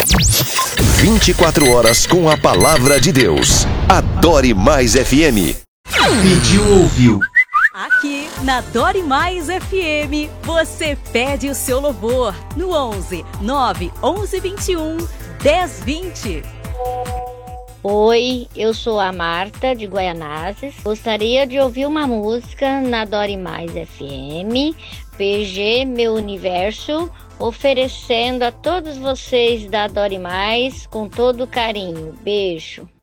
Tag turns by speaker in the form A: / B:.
A: 24 horas com a palavra de Deus. Adore Mais FM.
B: Pediu, ouviu.
C: Aqui na Dore Mais FM, você pede o seu louvor no 11 9 11 21 10 20.
D: Oi, eu sou a Marta de Guaianazes. Gostaria de ouvir uma música na Dore Mais FM, PG Meu Universo, oferecendo a todos vocês da Dore Mais com todo carinho. Beijo.